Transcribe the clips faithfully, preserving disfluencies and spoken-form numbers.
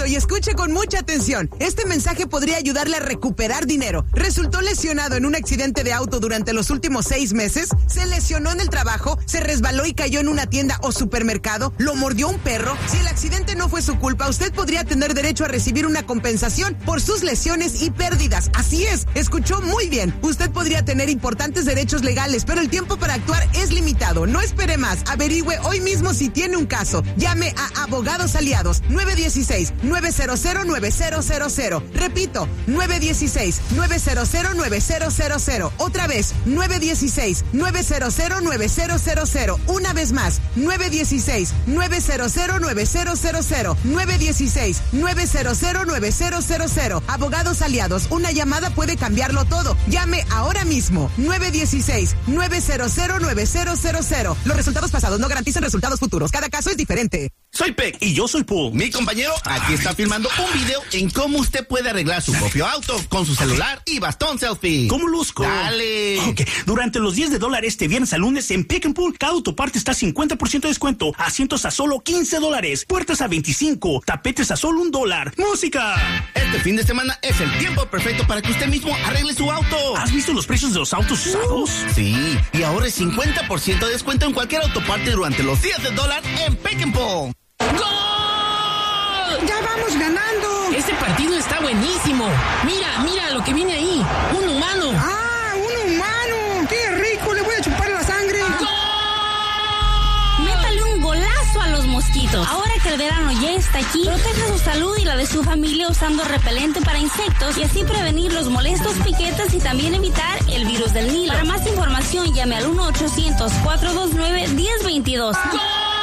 atento y escuche con mucha atención. Este mensaje podría ayudarle a recuperar dinero. ¿Resultó lesionado en un accidente de auto durante los últimos seis meses? ¿Se lesionó en el trabajo? ¿Se resbaló y cayó en una tienda o supermercado? ¿Lo mordió un perro? Si el accidente no fue su culpa, usted podría tener derecho a recibir una compensación por sus lesiones y pérdidas. Así es, escuchó muy bien. Usted podría tener importantes derechos legales, pero el tiempo para actuar es limitado. No espere más. Averigüe hoy mismo si tiene un caso. Llame a Abogados Aliados nueve uno seis, nueve cero cero, nueve cero cero cero. Repito, nueve uno seis, nueve cero cero, nueve cero cero cero. Otra vez, nueve uno seis, nueve cero cero, nueve cero cero cero. Una vez más, nueve uno seis, nueve cero cero, nueve cero cero cero. nueve uno seis, nueve cero cero, nueve cero cero cero. Abogados Aliados, una llamada puede cambiarlo todo. Llame ahora mismo, nueve uno seis, nueve cero cero, nueve cero cero cero. Los resultados pasados no garantizan resultados futuros. Cada caso es diferente. Soy Peck y yo soy Paul. Mi compañero aquí está filmando un video en cómo usted puede arreglar su propio auto con su celular y bastón selfie. ¿Cómo luzco? Dale. Ok, durante los días de dólar este viernes al lunes en Pick and Pull, cada autoparte está cincuenta por ciento de descuento, asientos a solo quince dólares, puertas a veinticinco, tapetes a solo un dólar. ¡Música! Este fin de semana es el tiempo perfecto para que usted mismo arregle su auto. ¿Has visto los precios de los autos usados? Sí, y ahora es cincuenta por ciento de descuento en cualquier autoparte durante los días de dólar en Pick and Pull. ¡Gol! ¡Ya vamos ganando! Este partido está buenísimo. Mira, mira lo que viene ahí. Un humano. ¡Ah, un humano! ¡Qué rico! Le voy a chupar la sangre. ¡Gol! Métale un golazo a los mosquitos. Ahora que el verano ya está aquí, proteja su salud y la de su familia usando repelente para insectos y así prevenir los molestos piquetes y también evitar el virus del Nilo. Para más información, llame al uno ochocientos, cuatro dos nueve, uno cero dos dos. ¡Gol!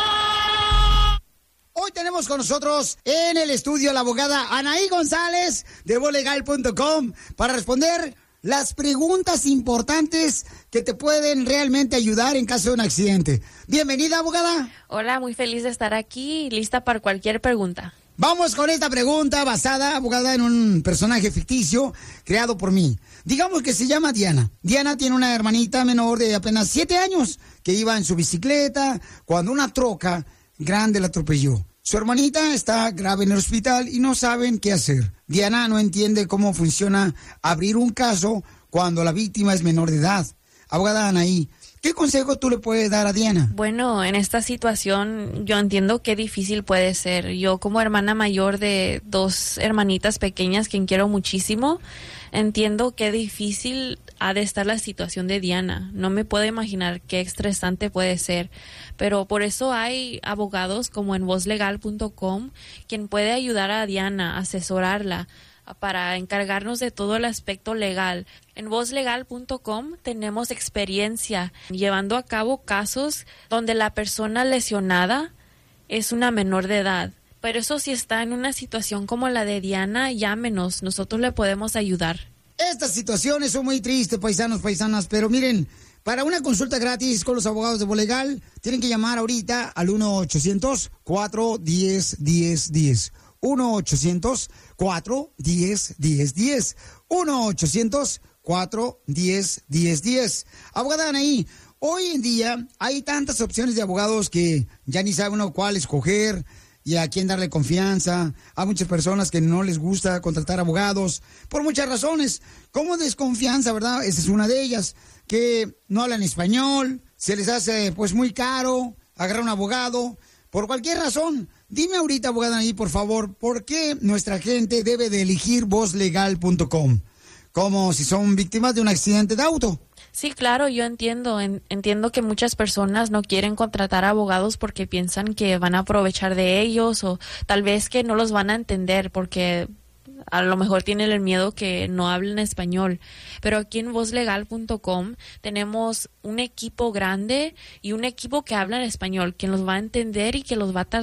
Hoy tenemos con nosotros en el estudio la abogada Anaí González de voz legal punto com para responder las preguntas importantes que te pueden realmente ayudar en caso de un accidente. Bienvenida, abogada. Hola, muy feliz de estar aquí y lista para cualquier pregunta. Vamos con esta pregunta basada, abogada, en un personaje ficticio creado por mí. Digamos que se llama Diana. Diana tiene una hermanita menor de apenas siete años que iba en su bicicleta cuando una troca grande la atropelló. Su hermanita está grave en el hospital y no saben qué hacer. Diana no entiende cómo funciona abrir un caso cuando la víctima es menor de edad. Abogada Anaí, ¿qué consejo tú le puedes dar a Diana? Bueno, en esta situación yo entiendo qué difícil puede ser. Yo como hermana mayor de dos hermanitas pequeñas, quien quiero muchísimo, entiendo qué difícil ha de estar la situación de Diana. No me puedo imaginar qué estresante puede ser. Pero por eso hay abogados como en voz legal punto com quien puede ayudar a Diana, asesorarla, para encargarnos de todo el aspecto legal. En voz legal punto com tenemos experiencia llevando a cabo casos donde la persona lesionada es una menor de edad. Pero eso si está en una situación como la de Diana, llámenos, nosotros le podemos ayudar. Estas situaciones son muy tristes, paisanos, paisanas, pero miren, para una consulta gratis con los abogados de voz legal, tienen que llamar ahorita al uno ochocientos, cuatro uno cero, uno cero uno cero. uno ochocientos, cuatro uno cero, uno cero uno cero. uno ochocientos, cuatro uno cero, uno cero uno cero. Abogada Anaí, hoy en día hay tantas opciones de abogados que ya ni sabe uno cuál escoger y a quién darle confianza. Hay muchas personas que no les gusta contratar abogados por muchas razones, como desconfianza, ¿verdad? Esa es una de ellas, que no hablan español, se les hace pues muy caro agarrar un abogado, por cualquier razón. Dime ahorita, abogada Anaí, por favor, ¿por qué nuestra gente debe de elegir voz legal punto com? Como si son víctimas de un accidente de auto. Sí, claro, yo entiendo. En, entiendo que muchas personas no quieren contratar abogados porque piensan que van a aprovechar de ellos o tal vez que no los van a entender porque a lo mejor tienen el miedo que no hablen español. Pero aquí en voz legal punto com tenemos un equipo grande y un equipo que habla en español, quien los va a entender y que los va a